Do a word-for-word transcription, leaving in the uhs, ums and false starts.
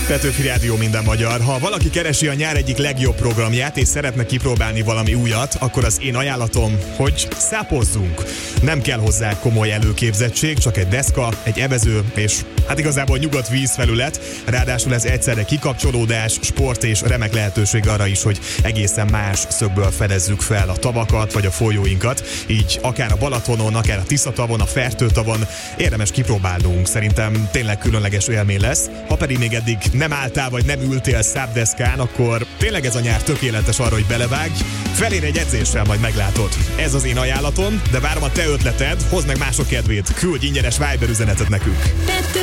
Petőfi Rádió, minden magyar. Ha valaki keresi a nyár egyik legjobb programját, és szeretne kipróbálni valami újat, akkor az én ajánlatom, hogy szápozzunk. Nem kell hozzá komoly előképzettség, csak egy deszka, egy evező, és hát igazából nyugodt vízfelület, ráadásul ez egyszerre kikapcsolódás, sport és remek lehetőség arra is, hogy egészen más szögből fedezzük fel a tavakat vagy a folyóinkat, így akár a Balatonon, akár a Tiszatavon, a Fertőtavon érdemes kipróbálnunk. Szerintem tényleg különleges élmény lesz. Ha pedig még eddig nem álltál vagy nem ültél szápdeszkán, akkor tényleg ez a nyár tökéletes arra, hogy belevágj. Felér egy edzéssel, majd meglátod. Ez az én ajánlatom, de várom a te ötleted, hozd meg mások kedvét, küldj ingyenes Viber üzenetet nekünk.